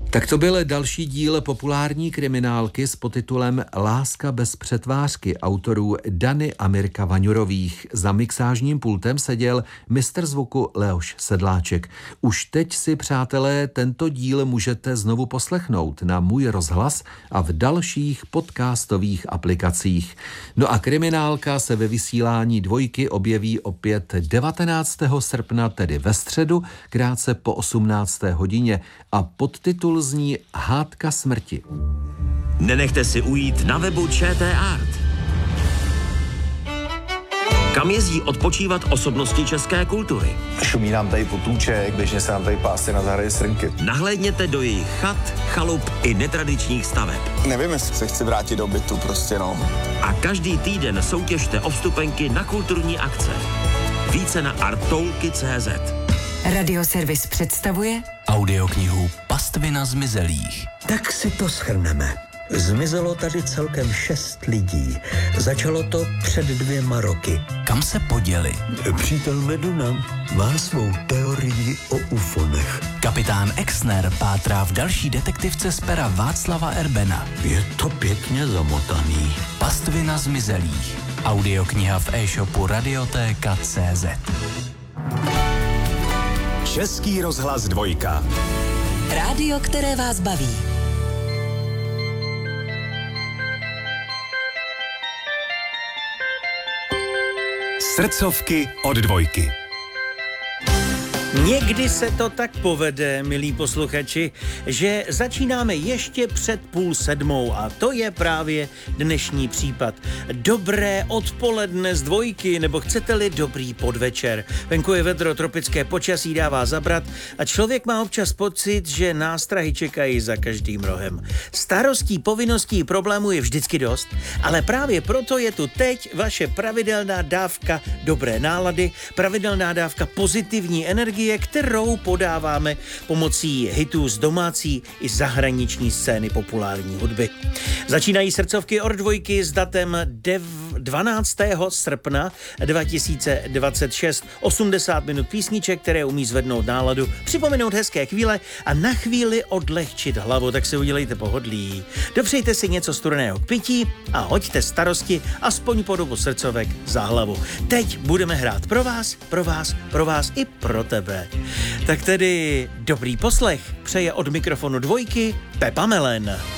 Tak to byl další díl populární kriminálky s podtitulem Láska bez přetvářky autorů Dany a Mirka Vaňurových. Za mixážním pultem seděl mistr zvuku Leoš Sedláček. Už teď si, přátelé, tento díl můžete znovu poslechnout na Můj rozhlas a v dalších podcastových aplikacích. No a kriminálka se ve vysílání Dvojky objeví opět 19. srpna, tedy ve středu, krátce po 18. hodině a podtitul zní Hádka smrti. Nenechte si ujít na webu ČT Art. Kam jezdí odpočívat osobnosti české kultury? Šumí nám tady potůček, běžně se nám tady pásy na zahradě srnky. Nahlédněte do jejich chat, chalup i netradičních staveb. Nevím, jestli se chci vrátit do bytu, prostě no. A každý týden soutěžte o vstupenky na kulturní akce. Více na artoulky.cz. Radioservis představuje audioknihu Pastvina zmizelých. Tak si to shrneme. Zmizelo tady celkem 6 lidí. Začalo to před 2 roky. Kam se poděli? Přítel Meduna má svou teorii o ufonech. Kapitán Exner pátrá v další detektivce z pera Václava Erbena. Je to pěkně zamotaný. Pastvina zmizelých. Audiokniha v e-shopu radiotéka.cz. Český rozhlas Dvojka. rádio, které vás baví. Srdcovky od Dvojky. Někdy se to tak povede, milí posluchači, že začínáme ještě před 6:30 a to je právě dnešní případ. Dobré odpoledne z Dvojky, nebo chcete-li dobrý podvečer. Venku je vedro, tropické počasí dává zabrat a člověk má občas pocit, že nástrahy čekají za každým rohem. Starostí, povinností, problémů je vždycky dost, ale právě proto je tu teď vaše pravidelná dávka dobré nálady, pravidelná dávka pozitivní energie, kterou podáváme pomocí hitů z domácí i zahraniční scény populární hudby. Začínají srdcovky od Dvojky s datem 12. srpna 2026. 80 minut písniček, které umí zvednout náladu, připomenout hezké chvíle a na chvíli odlehčit hlavu, tak si udělejte pohodlí. Dopřejte si něco studeného k pití a hoďte starosti aspoň po dobu srdcovek za hlavu. Teď budeme hrát pro vás, pro vás, pro vás i pro tebe. Tak tedy dobrý poslech přeje od mikrofonu Dvojky Pepa Melen.